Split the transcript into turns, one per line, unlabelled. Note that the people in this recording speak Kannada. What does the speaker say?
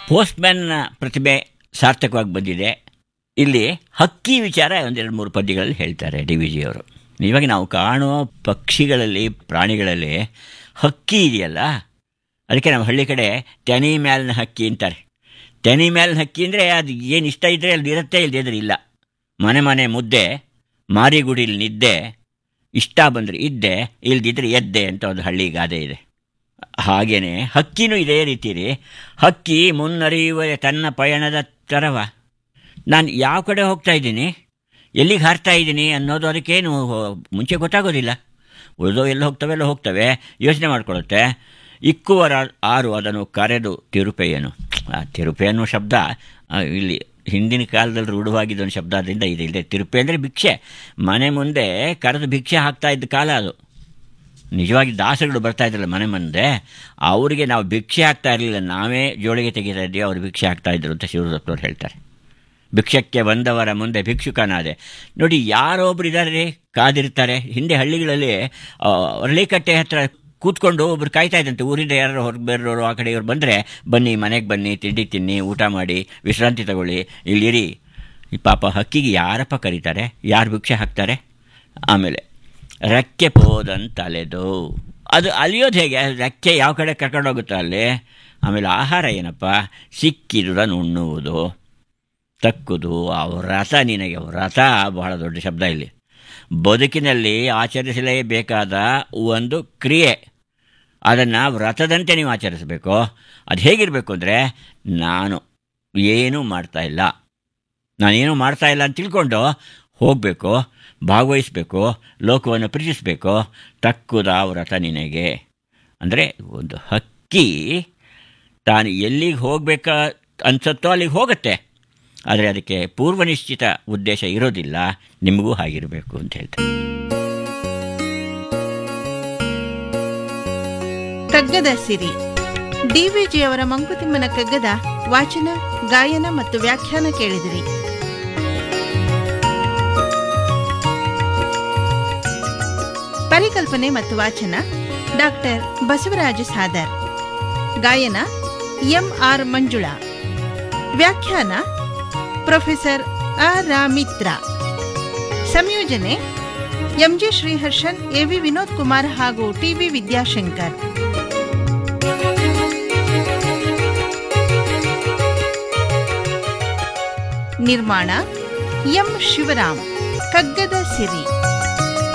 ಪೋಸ್ಟ್ಮ್ಯಾನ್ನ ಪ್ರತಿಭೆ ಸಾರ್ಥಕವಾಗಿ ಬಂದಿದೆ. ಇಲ್ಲಿ ಹಕ್ಕಿ ವಿಚಾರ ಒಂದೆರಡು ಮೂರು ಪದ್ಯಗಳಲ್ಲಿ ಹೇಳ್ತಾರೆ ಡಿ ವಿ ಜಿಯವರು. ಇವಾಗ ನಾವು ಕಾಣುವ ಪಕ್ಷಿಗಳಲ್ಲಿ, ಪ್ರಾಣಿಗಳಲ್ಲಿ ಹಕ್ಕಿ ಇದೆಯಲ್ಲ, ಅದಕ್ಕೆ ನಮ್ಮ ಹಳ್ಳಿ ಕಡೆ ತೆನಿ ಮ್ಯಾಲಿನ ಹಕ್ಕಿ ಅಂತಾರೆ. ತೆನಿ ಮ್ಯಾಲಿನ ಹಕ್ಕಿ ಅಂದರೆ ಅದು ಏನು ಇಷ್ಟ ಇದ್ದರೆ ಅಲ್ಲಿ ಇರುತ್ತೆ, ಇಲ್ಲದಿದ್ರೆ ಇಲ್ಲ. ಮನೆ ಮನೆ ಮುದ್ದೆ, ಮಾರಿಗುಡಿಲಿ ನಿದ್ದೆ, ಇಷ್ಟ ಬಂದರೆ ಇದ್ದೆ, ಇಲ್ದಿದ್ರೆ ಎದ್ದೆ ಅಂತ ಒಂದು ಹಳ್ಳಿ ಗಾದೆ ಇದೆ. ಹಾಗೆಯೇ ಹಕ್ಕಿನೂ ಇದೇ ರೀತಿ ರೀ. ಹಕ್ಕಿ ಮುನ್ನರಿಯುವ ತನ್ನ ಪಯಣದ ತರವ. ನಾನು ಯಾವ ಕಡೆ ಹೋಗ್ತಾ ಇದ್ದೀನಿ, ಎಲ್ಲಿಗೆ ಹಾರ್ತಾ ಇದ್ದೀನಿ ಅನ್ನೋದು ಅದಕ್ಕೇನು ಮುಂಚೆ ಗೊತ್ತಾಗೋದಿಲ್ಲ. ಉಳಿದೋ ಎಲ್ಲ ಹೋಗ್ತವೆ ಯೋಚನೆ ಮಾಡಿಕೊಳ್ಳುತ್ತೆ. ಇಕ್ಕುವರ ಆರು ಅದನ್ನು ಕರೆದು ತಿರುಪೆಯನು. ಆ ತಿರುಪೆ ಅನ್ನೋ ಶಬ್ದ ಇಲ್ಲಿ ಹಿಂದಿನ ಕಾಲದಲ್ಲಿ ರೂಢವಾಗಿದ್ದೊಂದು ಶಬ್ದ, ಅದರಿಂದ ಇದೆ. ತಿರುಪೆ ಅಂದರೆ ಭಿಕ್ಷೆ. ಮನೆ ಮುಂದೆ ಕರೆದು ಭಿಕ್ಷೆ ಹಾಕ್ತಾ ಇದ್ದ ಕಾಲ ಅದು. ನಿಜವಾಗಿ ದಾಸಗಳು ಬರ್ತಾ ಇದ್ರಲ್ಲ ಮನೆ ಮುಂದೆ, ಅವರಿಗೆ ನಾವು ಭಿಕ್ಷೆ ಹಾಕ್ತಾ ಇರಲಿಲ್ಲ, ನಾವೇ ಜೋಳಿಗೆ ತೆಗಿತಾ ಇದ್ದೀವಿ, ಅವರು ಭಿಕ್ಷೆ ಹಾಕ್ತಾ ಇದ್ರು ಅಂತ ಶಿವರುದ್ರಪ್ಪನವ್ರು ಹೇಳ್ತಾರೆ. ಭಿಕ್ಷಕ್ಕೆ ಬಂದವರ ಮುಂದೆ ಭಿಕ್ಷುಕನಾದೆ. ನೋಡಿ, ಯಾರೊಬ್ರು ಇದ್ದಾರೆ ಕಾದಿರ್ತಾರೆ. ಹಿಂದೆ ಹಳ್ಳಿಗಳಲ್ಲಿ ಅರಳಿಕಟ್ಟೆ ಹತ್ರ ಕೂತ್ಕೊಂಡು ಒಬ್ರು ಕಾಯ್ತಾ ಇದ್ದಂತೆ. ಊರಿಂದ ಯಾರು ಹೊರಗೆ ಬೇರೆಯವರು ಆ ಕಡೆ ಇವ್ರು ಬಂದರೆ, ಬನ್ನಿ ಮನೆಗೆ ಬನ್ನಿ, ತಿಂಡಿ ತಿನ್ನಿ, ಊಟ ಮಾಡಿ, ವಿಶ್ರಾಂತಿ ತಗೊಳ್ಳಿ, ಇಲ್ಲಿರಿ. ಈ ಪಾಪ ಹಕ್ಕಿಗೆ ಯಾರಪ್ಪ ಕರೀತಾರೆ, ಯಾರು ಭಿಕ್ಷೆ ಹಾಕ್ತಾರೆ? ಆಮೇಲೆ ರೆಕ್ಕೆ ಪೋದಂತಲೆದು, ಅದು ಅಲಿಯೋದು ಹೇಗೆ? ರೆಕ್ಕೆ ಯಾವ ಕಡೆ ಕರ್ಕೊಂಡೋಗುತ್ತೋ ಅಲ್ಲಿ. ಆಮೇಲೆ ಆಹಾರ ಏನಪ್ಪ, ಸಿಕ್ಕಿದುದನ್ನು ಉಣ್ಣುವುದು, ತಕ್ಕುದು. ಆ ವ್ರತ, ನಿನಗೆ ವ್ರತ ಬಹಳ ದೊಡ್ಡ ಶಬ್ದ ಇಲ್ಲಿ. ಬದುಕಿನಲ್ಲಿ ಆಚರಿಸಲೇಬೇಕಾದ ಒಂದು ಕ್ರಿಯೆ, ಅದನ್ನು ವ್ರತದಂತೆ ನೀವು ಆಚರಿಸಬೇಕು. ಅದು ಹೇಗಿರಬೇಕು ಅಂದರೆ, ನಾನೇನೂ ಮಾಡ್ತಾ ಇಲ್ಲ ಅಂತ ತಿಳ್ಕೊಂಡು ಹೋಗಬೇಕು, ಭಾಗವಹಿಸಬೇಕು, ಲೋಕವನ್ನು ಪ್ರೀತಿಸಬೇಕು. ತಕ್ಕುದ ವ್ರತ ನಿನಗೆ ಅಂದರೆ, ಒಂದು ಹಕ್ಕಿ ತಾನು ಎಲ್ಲಿಗೆ ಹೋಗಬೇಕ ಅನ್ಸುತ್ತೋ ಅಲ್ಲಿಗೆ ಹೋಗುತ್ತೆ, ಆದರೆ ಅದಕ್ಕೆ ಪೂರ್ವನಿಶ್ಚಿತ ಉದ್ದೇಶ ಇರೋದಿಲ್ಲ. ನಿಮಗೂ ಹಾಗಿರಬೇಕು ಅಂತ ಹೇಳ್ತಾರೆ.
ಕಗ್ಗದ ಸಿರಿ, ಡಿವಿಜಿಯವರ ಮಂಕುತಿಮ್ಮನ ಕಗ್ಗದ ವಾಚನ, ಗಾಯನ ಮತ್ತು ವ್ಯಾಖ್ಯಾನ ಕೇಳಿದಿರಿ. ಪರಿಕಲ್ಪನೆ ಮತ್ತು ವಾಚನ ಡಾಕ್ಟರ್ ಬಸವರಾಜ ಸಾದರ್. ಗಾಯನ ಎಂಆರ್ ಮಂಜುಳಾ. ವ್ಯಾಖ್ಯಾನ ಪ್ರೊಫೆಸರ್ ರಾಮಿತ್ರ. ಸಂಯೋಜನೆ ಎಂಜಿ ಶ್ರೀಹರ್ಷನ್, ಎವಿ ವಿನೋದ್ ಕುಮಾರ್ ಹಾಗೂ ಟಿವಿ ವಿದ್ಯಾಶಂಕರ್. ನಿರ್ಮಾಣ ಎಂ ಶಿವರಾಮ್. ಕಗ್ಗದ ಸಿರಿ.